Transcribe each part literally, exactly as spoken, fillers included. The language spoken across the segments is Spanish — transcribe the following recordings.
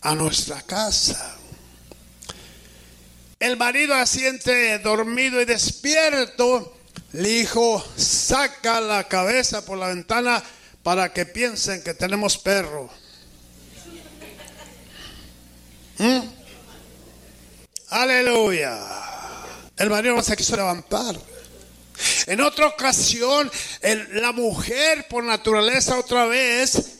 a nuestra casa. El marido, así entre dormido y despierto, le dijo: saca la cabeza por la ventana para que piensen que tenemos perro. ¿Mm? Aleluya. El marido no se quiso levantar. En otra ocasión, el, la mujer por naturaleza otra vez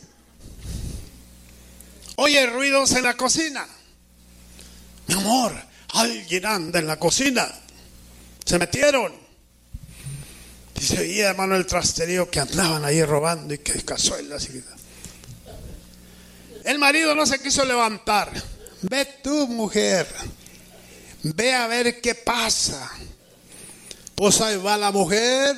oye ruidos en la cocina. Mi amor, alguien anda en la cocina. Se metieron. Y se oía, hermano, el trasterío que andaban ahí robando y que cazuelas. Y... el marido no se quiso levantar. Ve tú, mujer. Ve a ver qué pasa. Pues ahí va la mujer.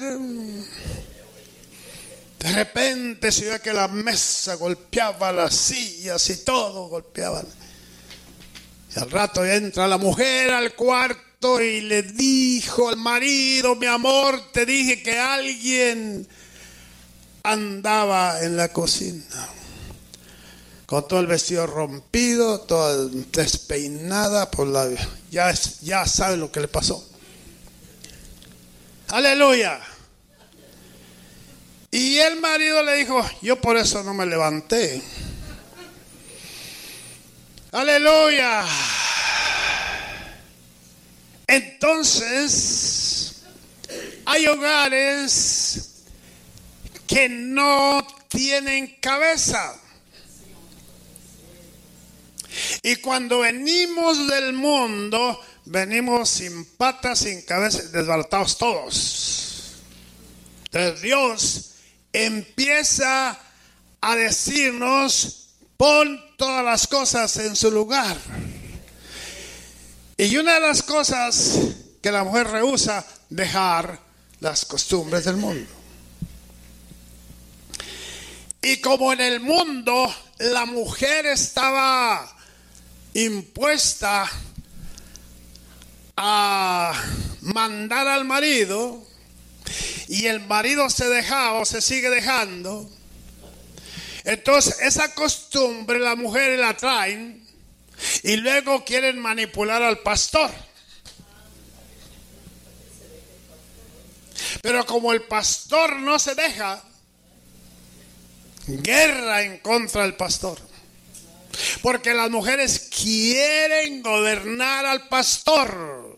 De repente se oía que la mesa golpeaba las sillas y todo golpeaban. Y al rato entra la mujer al cuarto y le dijo al marido: mi amor, te dije que alguien andaba en la cocina. Con todo el vestido rompido, toda despeinada por la... Ya, ya sabe lo que le pasó. Aleluya. Y el marido le dijo: yo por eso no me levanté. Aleluya. Entonces, hay hogares que no tienen cabeza. Y cuando venimos del mundo, venimos sin patas, sin cabeza, desbaratados todos. Entonces Dios empieza a decirnos: pon todas las cosas en su lugar. Y una de las cosas que la mujer rehúsa, dejar las costumbres del mundo. Y como en el mundo la mujer estaba impuesta a mandar al marido, y el marido se dejaba o se sigue dejando, entonces esa costumbre la mujer la traen y luego quieren manipular al pastor. Pero como el pastor no se deja, guerra en contra del pastor. Porque las mujeres quieren gobernar al pastor.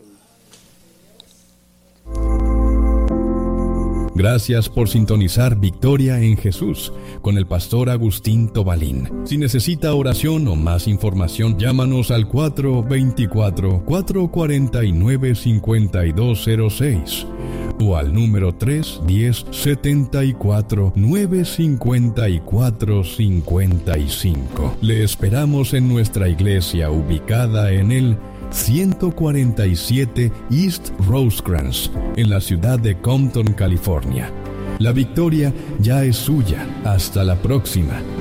Gracias por sintonizar Victoria en Jesús con el pastor Agustín Tobalín. Si necesita oración o más información, llámanos al cuatro dos cuatro, cuatro cuatro nueve, cinco dos cero seis o al número tres uno cero, siete cuatro, nueve cinco cuatro cinco cinco. Le esperamos en nuestra iglesia ubicada en el ciento cuarenta y siete East Rosecrans, en la ciudad de Compton, California. La victoria ya es suya. Hasta la próxima.